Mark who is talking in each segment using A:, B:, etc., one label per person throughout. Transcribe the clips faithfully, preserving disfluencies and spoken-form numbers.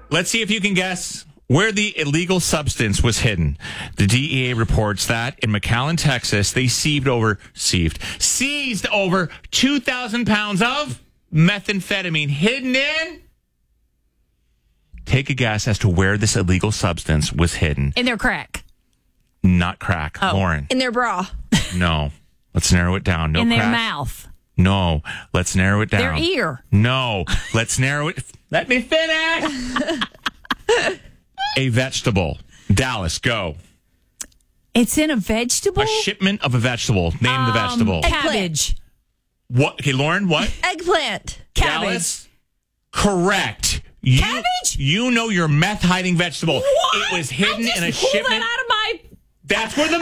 A: Let's see if you can guess where the illegal substance was hidden. The D E A reports that in McAllen, Texas, they seized over, seized, seized over two thousand pounds of methamphetamine hidden in. Take a guess as to where this illegal substance was hidden.
B: In their crack.
A: Not crack.
B: Oh.
A: Lauren.
C: In their bra.
A: No. Let's narrow it down. No
B: in
A: crack.
B: their mouth.
A: No. Let's narrow it down.
B: Their ear.
A: No. Let's narrow it. Let me finish. A vegetable. Dallas, go.
B: It's in a vegetable?
A: A shipment of a vegetable. Name
B: um,
A: the vegetable.
B: Cabbage.
A: What? Okay, Lauren, what?
C: Eggplant.
B: Cabbage.
A: Dallas? Correct. You,
B: Cabbage?
A: You know your meth hiding vegetable.
B: What?
A: It was hidden
B: I just
A: in a
B: pulled
A: shipment.
B: that out of my...
A: That's where the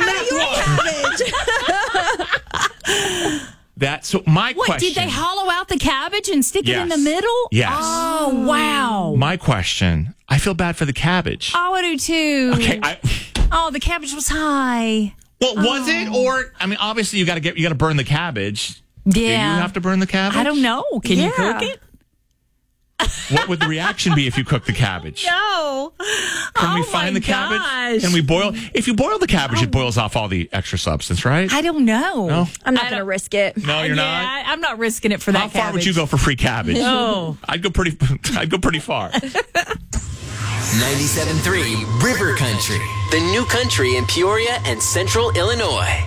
A: meth was. That's so my
B: What,
A: question.
B: did they hollow out the cabbage and stick
A: Yes.
B: it in the middle?
A: Yes.
B: Oh, wow.
A: My question. I feel bad for the cabbage.
B: Oh, I do too.
A: Okay. I,
B: Oh, the cabbage was high.
A: well, was it or I mean, obviously you got to get you got to burn the cabbage.
B: Yeah.
A: Do you have to burn the cabbage?
B: I don't know. Can you
C: Yeah.
B: cook it?
A: What would the reaction be if you cook the cabbage?
B: No.
A: Can we
B: Oh,
A: find
B: my
A: the cabbage?
B: gosh.
A: Can we boil? If you boil the cabbage, it boils off all the extra substance, right?
B: I don't know.
A: No?
C: I'm not
B: I
C: going to
B: don't-
C: risk it.
A: No, you're
B: yeah,
A: not.
B: I- I'm not risking it for that
A: How far
B: cabbage.
A: would you go for free cabbage?
B: Oh.
A: I'd go pretty. I'd go pretty far.
D: ninety-seven point three River Country, the new country in Peoria and Central Illinois.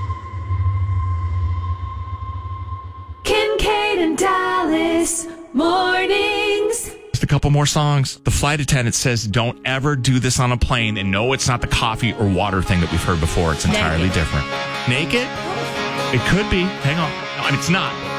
B: Kincaid and Dallas mornings.
A: Just a couple more songs. The flight attendant says, "Don't ever do this on a plane." And no, it's not the coffee or water thing that we've heard before. It's entirely
B: Naked.
A: different. Naked? It could be. Hang on. No, it's not.